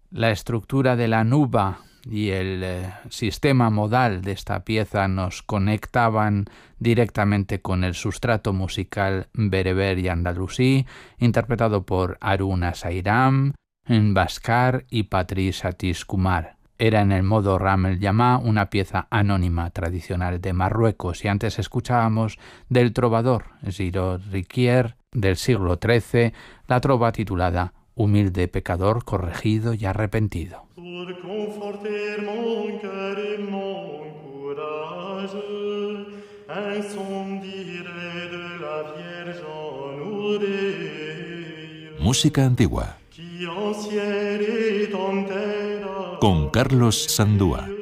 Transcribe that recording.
La estructura de la nuba y el sistema modal de esta pieza nos conectaban directamente con el sustrato musical bereber y andalusí, interpretado por Haruna Sairam, Bhaskar y Patrice Atis Kumar. Era en el modo Ramel Yamá, una pieza anónima tradicional de Marruecos, y antes escuchábamos del trovador Giraud Riquier del siglo XIII, la trova titulada Humilde pecador corregido y arrepentido. Música antigua con Carlos Sandúa.